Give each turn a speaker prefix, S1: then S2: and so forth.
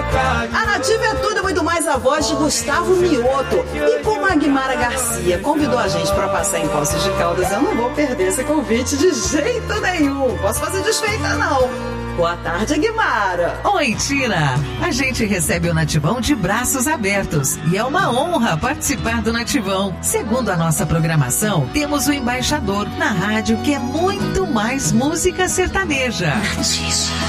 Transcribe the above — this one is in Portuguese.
S1: A Nativa é tudo e muito mais, a voz de Gustavo Mioto. E como a Guimara Garcia convidou a gente para passar em Poços de Caldas, eu não vou perder esse convite de jeito nenhum. Posso fazer desfeita, não. Boa tarde, Guimara.
S2: Oi, Tina. A gente recebe o Nativão de braços abertos e é uma honra participar do Nativão. Segundo a nossa programação, temos o Embaixador na rádio, que é muito mais música sertaneja.
S3: Nativa.